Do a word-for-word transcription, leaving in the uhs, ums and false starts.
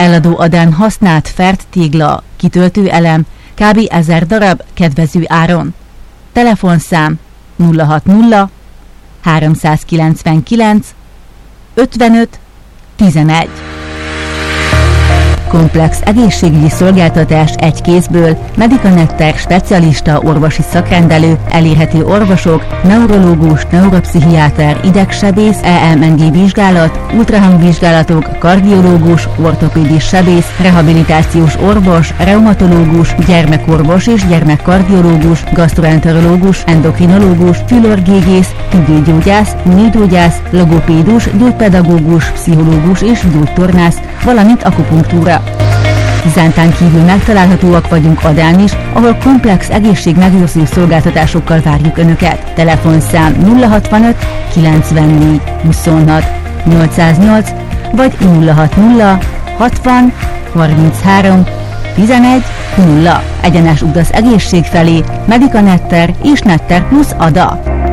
Eladó Adán használt fert tégla, kitöltő elem, kb. ezer darab kedvező áron. Telefonszám nulla hat nulla háromszázkilencvenkilenc ötvenöt tizenegy. Komplex egészségügyi szolgáltatás egy kézből, Medicanetter specialista orvosi szakrendelő, elérhető orvosok, neurológus, neuropszichiáter, idegsebész, E M N G vizsgálat, ultrahangvizsgálatok, kardiológus, ortopédis sebész, rehabilitációs orvos, reumatológus, gyermekorvos és gyermekkardiológus, gasztroenterológus, endokrinológus, fülorgégész, tüdőgyógyász, nőgyógyász, logopédus, gyógypedagógus, pszichológus és gyógytornász, valamint akupunktúra. Tizántán kívül megtalálhatóak vagyunk Adán is, ahol komplex egészségmegőrző szolgáltatásokkal várjuk Önöket. Telefonszám nulla hatvanöt kilencvennégy huszonhat nyolcszáznyolc vagy nulla hat nulla hatvan harminchárom tizenegy nulla. Egyenes út az egészség felé, Medicanetter és Netter Plus Ada.